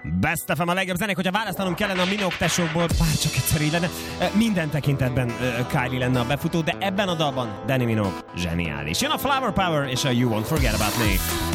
Best FM a legjobb zenék, hogyha választanom kellene a Minogue tesókból, bár csak egyszer így lenne, minden tekintetben Kylie lenne a befutó, de ebben a dalban Dannii Minogue zseniális. Jön a Flower Power és a You Won't Forget About Me.